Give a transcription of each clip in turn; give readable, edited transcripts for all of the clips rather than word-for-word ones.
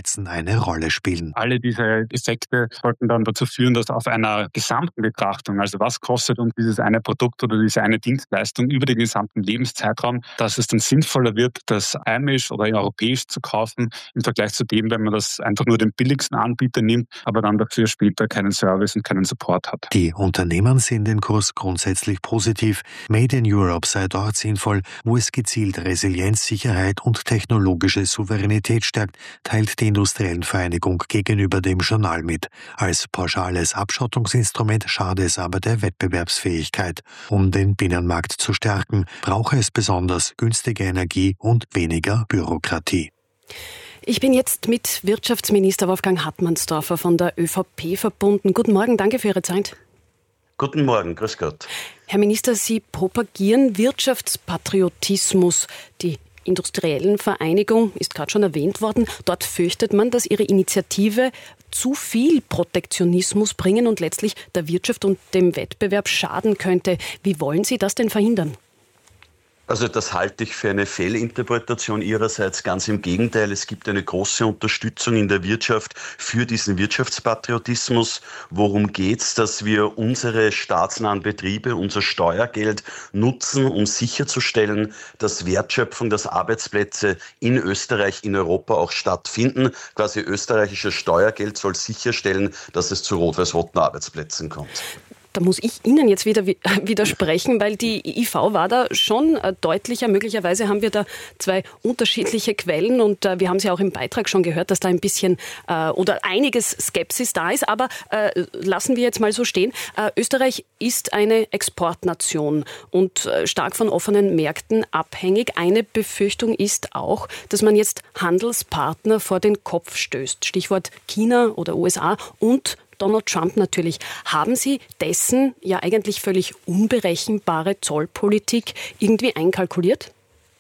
Anreizen eine Rolle spielen. Alle diese Effekte sollten dann dazu führen, dass auf einer gesamten Betrachtung, also was kostet uns dieses eine Produkt oder diese eine Dienstleistung über den gesamten Lebenszeitraum, dass es dann sinnvoller wird, das heimisch oder europäisch zu kaufen, im Vergleich zu dem, wenn man das einfach nur den billigsten Anbieter nimmt, aber dann dafür später keinen Service und keinen Support hat. Die Unternehmen sehen den Kurs grundsätzlich positiv. Made in Europe sei dort sinnvoll, wo es gezielt Resilienz, Sicherheit und technologische Souveränität stärkt, teilt die Industriellenvereinigung gegenüber dem Journal mit. Als pauschales Abschottungsinstrument schade es aber der Wettbewerbsfähigkeit. Um den Binnenmarkt zu stärken, brauche es besonders günstige Energie und weniger Bürokratie. Ich bin jetzt mit Wirtschaftsminister Wolfgang Hartmannsdorfer von der ÖVP verbunden. Guten Morgen, danke für Ihre Zeit. Guten Morgen, grüß Gott. Herr Minister, Sie propagieren Wirtschaftspatriotismus. Die Industriellenvereinigung ist gerade schon erwähnt worden. Dort fürchtet man, dass Ihre Initiative zu viel Protektionismus bringen und letztlich der Wirtschaft und dem Wettbewerb schaden könnte. Wie wollen Sie das denn verhindern? Also das halte ich für eine Fehlinterpretation Ihrerseits. Ganz im Gegenteil, es gibt eine große Unterstützung in der Wirtschaft für diesen Wirtschaftspatriotismus. Worum geht's? Dass wir unsere staatsnahen Betriebe, unser Steuergeld nutzen, um sicherzustellen, dass Wertschöpfung, dass Arbeitsplätze in Österreich, in Europa auch stattfinden. Quasi österreichisches Steuergeld soll sicherstellen, dass es zu rot-weiß-roten Arbeitsplätzen kommt. Da muss ich Ihnen jetzt wieder widersprechen, weil die IV war da schon deutlicher. Möglicherweise haben wir da zwei unterschiedliche Quellen und wir haben es ja auch im Beitrag schon gehört, dass da ein bisschen oder einiges Skepsis da ist. Aber lassen wir jetzt mal so stehen. Österreich ist eine Exportnation und stark von offenen Märkten abhängig. Eine Befürchtung ist auch, dass man jetzt Handelspartner vor den Kopf stößt. Stichwort China oder USA und Donald Trump natürlich. Haben Sie dessen ja eigentlich völlig unberechenbare Zollpolitik irgendwie einkalkuliert?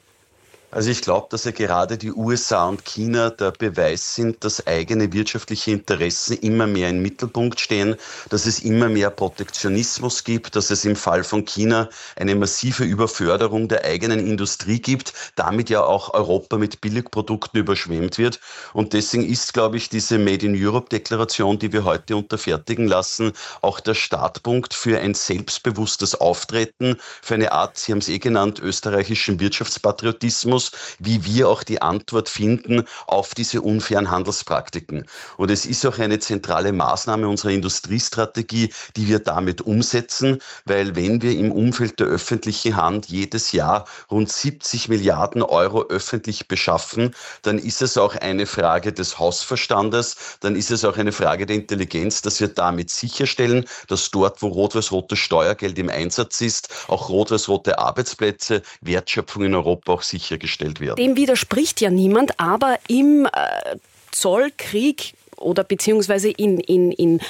Also ich glaube, dass ja gerade die USA und China der Beweis sind, dass eigene wirtschaftliche Interessen immer mehr im Mittelpunkt stehen, dass es immer mehr Protektionismus gibt, dass es im Fall von China eine massive Überförderung der eigenen Industrie gibt, damit ja auch Europa mit Billigprodukten überschwemmt wird. Und deswegen ist, glaube ich, diese Made in Europe-Deklaration, die wir heute unterfertigen lassen, auch der Startpunkt für ein selbstbewusstes Auftreten, für eine Art, Sie haben es genannt, österreichischen Wirtschaftspatriotismus, wie wir auch die Antwort finden auf diese unfairen Handelspraktiken. Und es ist auch eine zentrale Maßnahme unserer Industriestrategie, die wir damit umsetzen, weil wenn wir im Umfeld der öffentlichen Hand jedes Jahr rund 70 Milliarden Euro öffentlich beschaffen, dann ist es auch eine Frage des Hausverstandes, dann ist es auch eine Frage der Intelligenz, dass wir damit sicherstellen, dass dort, wo rot-weiß-rotes Steuergeld im Einsatz ist, auch rot-weiß-rote Arbeitsplätze, Wertschöpfung in Europa auch sichergestellt werden. Dem widerspricht ja niemand, aber im Zollkrieg oder beziehungsweise in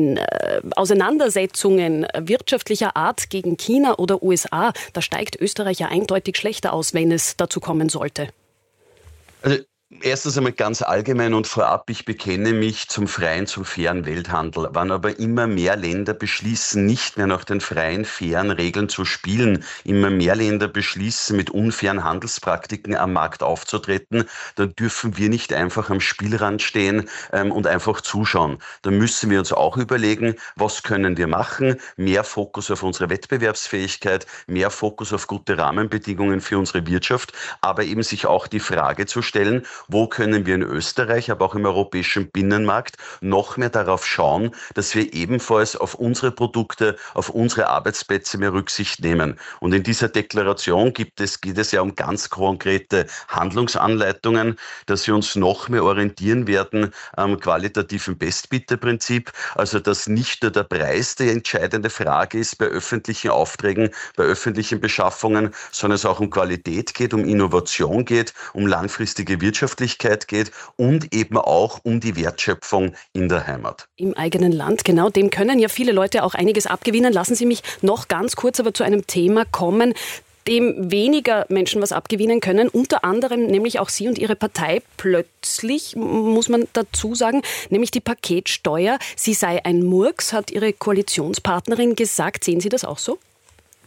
Auseinandersetzungen wirtschaftlicher Art gegen China oder USA, da steigt Österreich ja eindeutig schlechter aus, wenn es dazu kommen sollte. Also erstens einmal ganz allgemein und vorab, ich bekenne mich zum freien, zum fairen Welthandel. Wann aber immer mehr Länder beschließen, nicht mehr nach den freien, fairen Regeln zu spielen, immer mehr Länder beschließen, mit unfairen Handelspraktiken am Markt aufzutreten, dann dürfen wir nicht einfach am Spielrand stehen und einfach zuschauen. Dann müssen wir uns auch überlegen, was können wir machen? Mehr Fokus auf unsere Wettbewerbsfähigkeit, mehr Fokus auf gute Rahmenbedingungen für unsere Wirtschaft, aber eben sich auch die Frage zu stellen, wo können wir in Österreich, aber auch im europäischen Binnenmarkt noch mehr darauf schauen, dass wir ebenfalls auf unsere Produkte, auf unsere Arbeitsplätze mehr Rücksicht nehmen. Und in dieser Deklaration geht es ja um ganz konkrete Handlungsanleitungen, dass wir uns noch mehr orientieren werden am qualitativen Bestbieterprinzip, also dass nicht nur der Preis die entscheidende Frage ist bei öffentlichen Aufträgen, bei öffentlichen Beschaffungen, sondern es auch um Qualität geht, um Innovation geht, um langfristige Wirtschaftlichkeit geht und eben auch um die Wertschöpfung in der Heimat. Im eigenen Land, genau. Dem können ja viele Leute auch einiges abgewinnen. Lassen Sie mich noch ganz kurz aber zu einem Thema kommen, dem weniger Menschen was abgewinnen können, unter anderem nämlich auch Sie und Ihre Partei plötzlich, muss man dazu sagen, nämlich die Paketsteuer. Sie sei ein Murks, hat Ihre Koalitionspartnerin gesagt. Sehen Sie das auch so?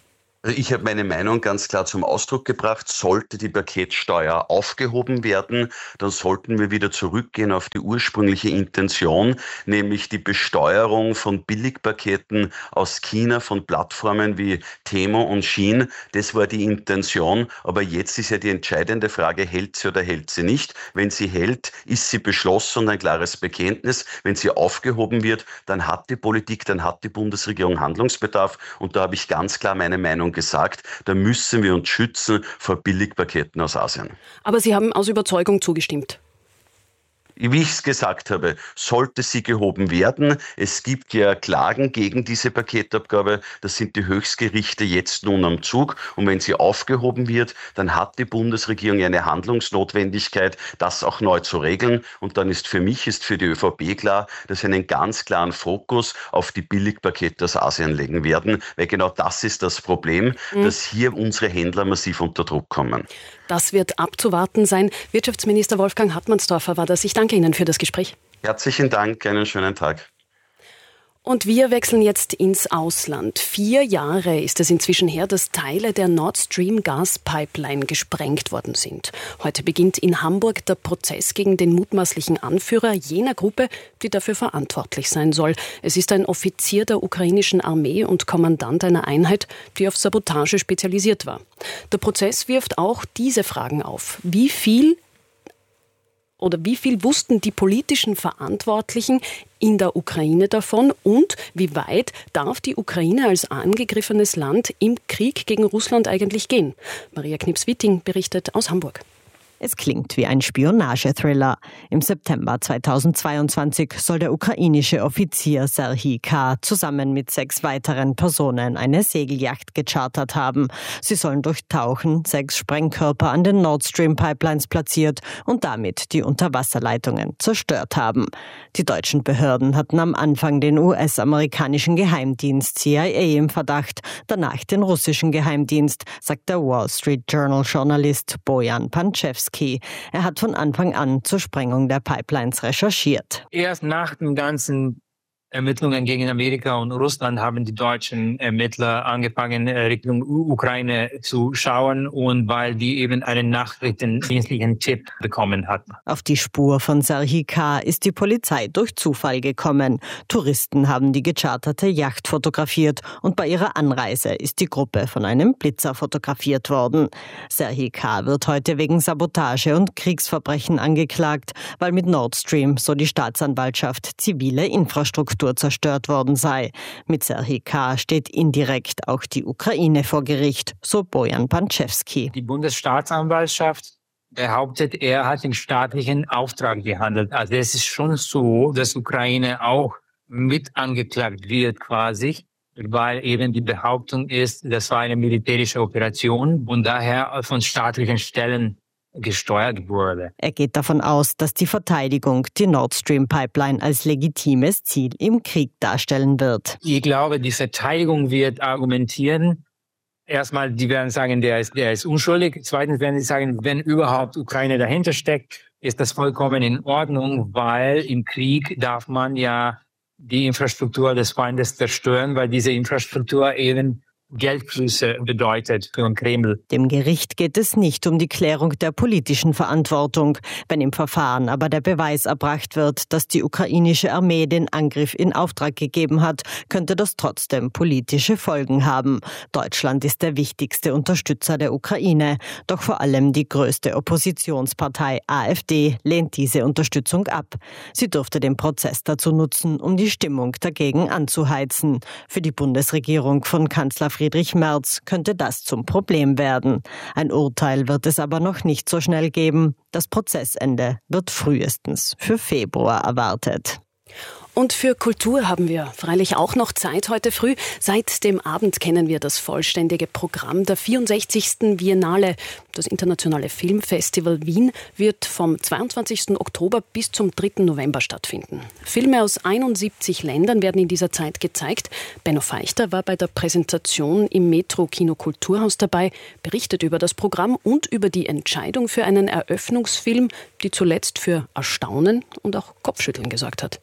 Also ich habe meine Meinung ganz klar zum Ausdruck gebracht. Sollte die Paketsteuer aufgehoben werden, dann sollten wir wieder zurückgehen auf die ursprüngliche Intention, nämlich die Besteuerung von Billigpaketen aus China, von Plattformen wie Temu und Shein. Das war die Intention. Aber jetzt ist ja die entscheidende Frage, hält sie oder hält sie nicht? Wenn sie hält, ist sie beschlossen und ein klares Bekenntnis. Wenn sie aufgehoben wird, dann hat die Politik, dann hat die Bundesregierung Handlungsbedarf. Und da habe ich ganz klar meine Meinung gesagt, da müssen wir uns schützen vor Billigpaketen aus Asien. Aber Sie haben aus Überzeugung zugestimmt. Wie ich es gesagt habe, sollte sie gehoben werden. Es gibt ja Klagen gegen diese Paketabgabe. Das sind die Höchstgerichte jetzt nun am Zug. Und wenn sie aufgehoben wird, dann hat die Bundesregierung eine Handlungsnotwendigkeit, das auch neu zu regeln. Und dann ist für die ÖVP klar, dass sie einen ganz klaren Fokus auf die Billigpakete aus Asien legen werden. Weil genau das ist das Problem, dass hier unsere Händler massiv unter Druck kommen. Das wird abzuwarten sein. Wirtschaftsminister Wolfgang Hartmannsdorfer war das. Ich danke Ihnen für das Gespräch. Herzlichen Dank, einen schönen Tag. Und wir wechseln jetzt ins Ausland. 4 Jahre ist es inzwischen her, dass Teile der Nord Stream Gaspipeline gesprengt worden sind. Heute beginnt in Hamburg der Prozess gegen den mutmaßlichen Anführer jener Gruppe, die dafür verantwortlich sein soll. Es ist ein Offizier der ukrainischen Armee und Kommandant einer Einheit, die auf Sabotage spezialisiert war. Der Prozess wirft auch diese Fragen auf. Wie viel wussten die politischen Verantwortlichen in der Ukraine davon und wie weit darf die Ukraine als angegriffenes Land im Krieg gegen Russland eigentlich gehen? Maria Knips-Witting berichtet aus Hamburg. Es klingt wie ein Spionagethriller. Im September 2022 soll der ukrainische Offizier Serhij K. zusammen mit 6 weiteren Personen eine Segelyacht gechartert haben. Sie sollen durch Tauchen 6 Sprengkörper an den Nord Stream Pipelines platziert und damit die Unterwasserleitungen zerstört haben. Die deutschen Behörden hatten am Anfang den US-amerikanischen Geheimdienst CIA im Verdacht, danach den russischen Geheimdienst, sagt der Wall Street Journal-Journalist Bojan Panchevski. Er hat von Anfang an zur Sprengung der Pipelines recherchiert. Erst nach den ganzen Ermittlungen gegen Amerika und Russland haben die deutschen Ermittler angefangen, Richtung Ukraine zu schauen und weil die eben einen nachrichtendienstlichen Tipp bekommen hatten. Auf die Spur von Serhij K. ist die Polizei durch Zufall gekommen. Touristen haben die gecharterte Yacht fotografiert und bei ihrer Anreise ist die Gruppe von einem Blitzer fotografiert worden. Serhij K. wird heute wegen Sabotage und Kriegsverbrechen angeklagt, weil mit Nord Stream, so die Staatsanwaltschaft, zivile Infrastruktur zerstört worden sei. Mit Serhij K. steht indirekt auch die Ukraine vor Gericht, so Bojan Panchevski. Die Bundesstaatsanwaltschaft behauptet, er hat im staatlichen Auftrag gehandelt. Also es ist schon so, dass Ukraine auch mit angeklagt wird quasi, weil eben die Behauptung ist, das war eine militärische Operation und daher von staatlichen Stellen gesteuert wurde. Er geht davon aus, dass die Verteidigung die Nord Stream Pipeline als legitimes Ziel im Krieg darstellen wird. Ich glaube, die Verteidigung wird argumentieren. Erstmal, die werden sagen, der ist unschuldig. Zweitens werden sie sagen, wenn überhaupt Ukraine dahinter steckt, ist das vollkommen in Ordnung, weil im Krieg darf man ja die Infrastruktur des Feindes zerstören, weil diese Infrastruktur eben Geldflüsse bedeutet für den Kreml. Dem Gericht geht es nicht um die Klärung der politischen Verantwortung. Wenn im Verfahren aber der Beweis erbracht wird, dass die ukrainische Armee den Angriff in Auftrag gegeben hat, könnte das trotzdem politische Folgen haben. Deutschland ist der wichtigste Unterstützer der Ukraine. Doch vor allem die größte Oppositionspartei AfD lehnt diese Unterstützung ab. Sie dürfte den Prozess dazu nutzen, um die Stimmung dagegen anzuheizen. Für die Bundesregierung von Kanzler Friedrich Merz könnte das zum Problem werden. Ein Urteil wird es aber noch nicht so schnell geben. Das Prozessende wird frühestens für Februar erwartet. Und für Kultur haben wir freilich auch noch Zeit heute früh. Seit dem Abend kennen wir das vollständige Programm der 64. Biennale. Das Internationale Filmfestival Wien wird vom 22. Oktober bis zum 3. November stattfinden. Filme aus 71 Ländern werden in dieser Zeit gezeigt. Benno Feichter war bei der Präsentation im Metro Kino Kulturhaus dabei, berichtet über das Programm und über die Entscheidung für einen Eröffnungsfilm, die zuletzt für Erstaunen und auch Kopfschütteln gesorgt hat.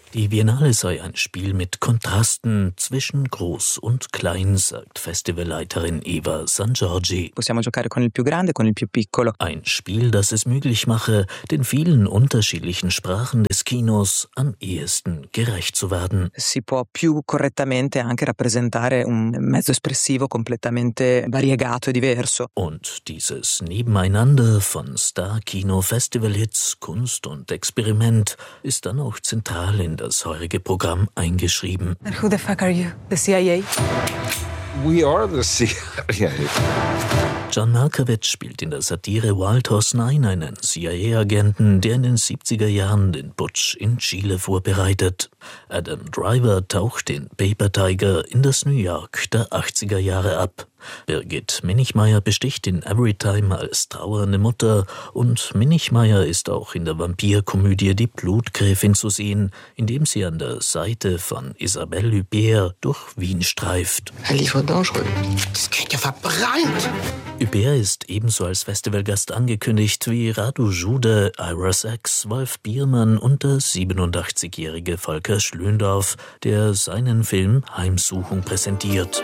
Die Biennale sei ein Spiel mit Kontrasten zwischen Groß und Klein, sagt Festivalleiterin Eva Sangiorgi. Possiamo giocare con il più grande, con il più piccolo. Ein Spiel, das es möglich mache, den vielen unterschiedlichen Sprachen des Kinos am ehesten gerecht zu werden. Si può più correttamente anche rappresentare un mezzo espressivo completamente variegato e diverso. Und dieses Nebeneinander von Star-Kino-Festival-Hits, Kunst und Experiment ist dann auch zentral in das heurige Programm eingeschrieben. And who the fuck are you? The CIA? We are the CIA. John Malkovich spielt in der Satire Wild Horse 9 einen CIA-Agenten, der in den 70er Jahren den Putsch in Chile vorbereitet. Adam Driver taucht in Paper Tiger in das New York der 80er Jahre ab. Birgit Minichmayr besticht in Everytime als trauernde Mutter und Minichmayr ist auch in der Vampirkomödie Die Blutgräfin zu sehen, indem sie an der Seite von Isabelle Huppert durch Wien streift. Ein Livre dangereux. Das geht ja verbrannt. Huppert ist ebenso als Festivalgast angekündigt wie Radu Jude, Ira Sachs, Wolf Biermann und der 87-jährige Volker Schlöndorff, der seinen Film Heimsuchung präsentiert.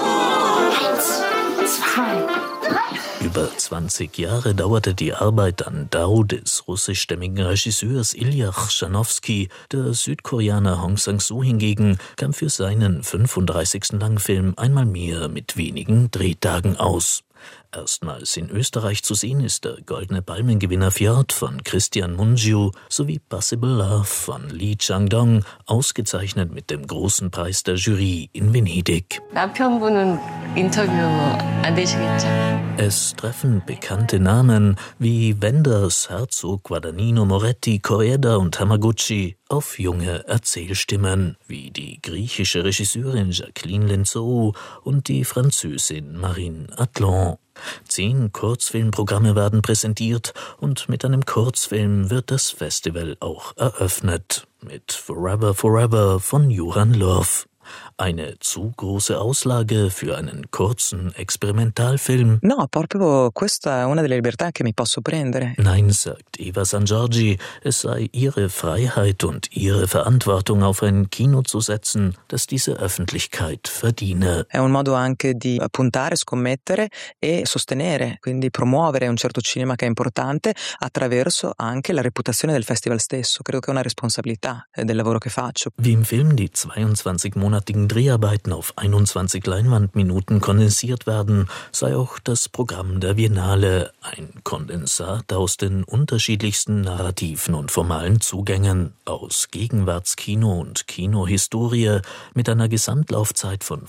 Über 20 Jahre dauerte die Arbeit an Dao des russischstämmigen Regisseurs Ilyach Janowski. Der Südkoreaner Hong Sang-soo hingegen kam für seinen 35. Langfilm einmal mehr mit wenigen Drehtagen aus. Erstmals in Österreich zu sehen ist der Goldene Palmengewinner Fjord von Christian Mungiu sowie Possible Love von Lee Chang-dong, ausgezeichnet mit dem großen Preis der Jury in Venedig. 남편분은 인터뷰 안 되시겠죠? Es treffen bekannte Namen wie Wenders, Herzog, Guadagnino, Moretti, Correda und Hamaguchi auf junge Erzählstimmen, wie die griechische Regisseurin Jacqueline Lenzeau und die Französin Marine Atlan. 10 Kurzfilmprogramme werden präsentiert und mit einem Kurzfilm wird das Festival auch eröffnet. Mit Forever Forever von Johan Lorf. Eine zu große Auslage für einen kurzen Experimentalfilm? No, proprio questa è una delle libertà che mi posso prendere. Nein, sagt Eva Sangiorgi, es sei ihre Freiheit und ihre Verantwortung, auf ein Kino zu setzen, das diese Öffentlichkeit verdiene. È un modo anche di puntare, scommettere e sostenere, quindi promuovere un certo cinema che è importante attraverso anche la reputazione del festival stesso. Credo che è una responsabilità del lavoro che faccio. Wie im Film die 22-monatigen Dreharbeiten auf 21 Leinwandminuten kondensiert werden, sei auch das Programm der Biennale ein Kondensat aus den unterschiedlichsten narrativen und formalen Zugängen aus Gegenwartskino und Kinohistorie mit einer Gesamtlaufzeit von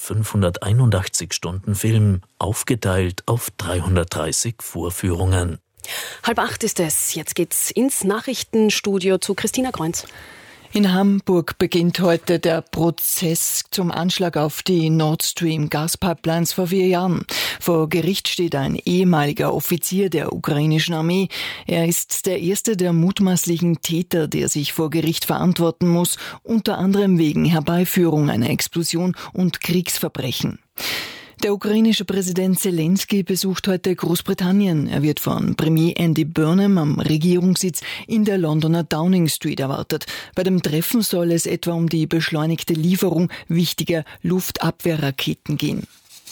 581 Stunden Film, aufgeteilt auf 330 Vorführungen. 7:30 ist es. Jetzt geht's ins Nachrichtenstudio zu Christina Kreunz. In Hamburg beginnt heute der Prozess zum Anschlag auf die Nord Stream Gaspipelines vor 4 Jahren. Vor Gericht steht ein ehemaliger Offizier der ukrainischen Armee. Er ist der erste der mutmaßlichen Täter, der sich vor Gericht verantworten muss, unter anderem wegen Herbeiführung einer Explosion und Kriegsverbrechen. Der ukrainische Präsident Zelensky besucht heute Großbritannien. Er wird von Premier Andy Burnham am Regierungssitz in der Londoner Downing Street erwartet. Bei dem Treffen soll es etwa um die beschleunigte Lieferung wichtiger Luftabwehrraketen gehen.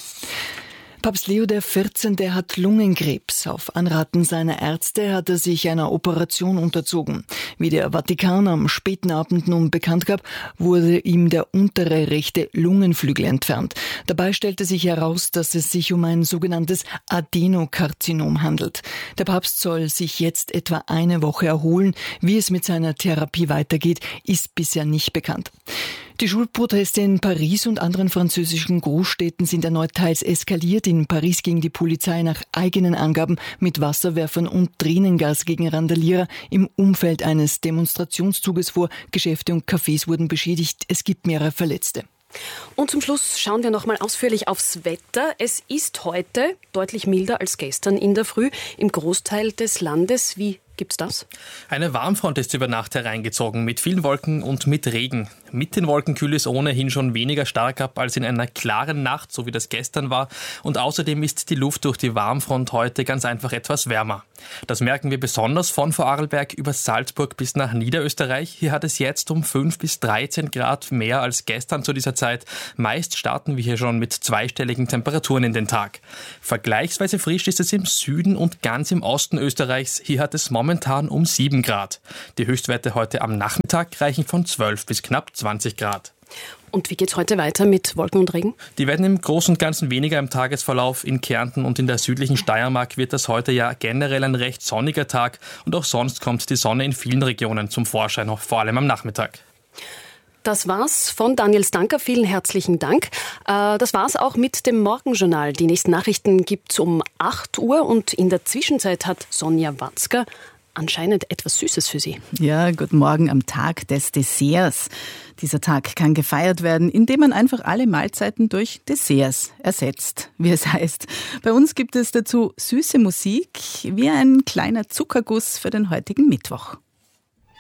Papst Leo XIV. Hat Lungenkrebs. Auf Anraten seiner Ärzte hat er sich einer Operation unterzogen. Wie der Vatikan am späten Abend nun bekannt gab, wurde ihm der untere rechte Lungenflügel entfernt. Dabei stellte sich heraus, dass es sich um ein sogenanntes Adenokarzinom handelt. Der Papst soll sich jetzt etwa eine Woche erholen. Wie es mit seiner Therapie weitergeht, ist bisher nicht bekannt. Die Schulproteste in Paris und anderen französischen Großstädten sind erneut teils eskaliert. In Paris ging die Polizei nach eigenen Angaben mit Wasserwerfern und Tränengas gegen Randalierer im Umfeld eines Demonstrationszuges vor. Geschäfte und Cafés wurden beschädigt. Es gibt mehrere Verletzte. Und zum Schluss schauen wir noch mal ausführlich aufs Wetter. Es ist heute deutlich milder als gestern in der Früh. Im Großteil des Landes wie Gibt's das? Eine Warmfront ist über Nacht hereingezogen, mit vielen Wolken und mit Regen. Mit den Wolken kühlt es ohnehin schon weniger stark ab als in einer klaren Nacht, so wie das gestern war. Und außerdem ist die Luft durch die Warmfront heute ganz einfach etwas wärmer. Das merken wir besonders von Vorarlberg über Salzburg bis nach Niederösterreich. Hier hat es jetzt um 5 bis 13 Grad mehr als gestern zu dieser Zeit. Meist starten wir hier schon mit zweistelligen Temperaturen in den Tag. Vergleichsweise frisch ist es im Süden und ganz im Osten Österreichs. Hier hat es momentan um 7 Grad. Die Höchstwerte heute am Nachmittag reichen von 12 bis knapp 20 Grad. Und wie geht's heute weiter mit Wolken und Regen? Die werden im Großen und Ganzen weniger im Tagesverlauf. In Kärnten und in der südlichen Steiermark wird das heute ja generell ein recht sonniger Tag. Und auch sonst kommt die Sonne in vielen Regionen zum Vorschein, auch vor allem am Nachmittag. Das war's von Daniel Stanker. Vielen herzlichen Dank. Das war's auch mit dem Morgenjournal. Die nächsten Nachrichten gibt's um 8 Uhr und in der Zwischenzeit hat Sonja Watzker anscheinend etwas Süßes für Sie. Ja, guten Morgen am Tag des Desserts. Dieser Tag kann gefeiert werden, indem man einfach alle Mahlzeiten durch Desserts ersetzt, wie es heißt. Bei uns gibt es dazu süße Musik, wie ein kleiner Zuckerguss für den heutigen Mittwoch.